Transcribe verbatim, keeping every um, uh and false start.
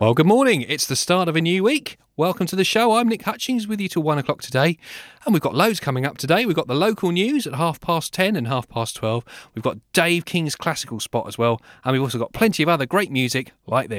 Well, good morning. It's the start of a new week. Welcome to the show. I'm Nick Hutchings with you till one o'clock today. And we've got loads coming up today. We've got the local news at half past ten and half past twelve. We've got Dave King's classical spot as well. And we've also got plenty of other great music like this.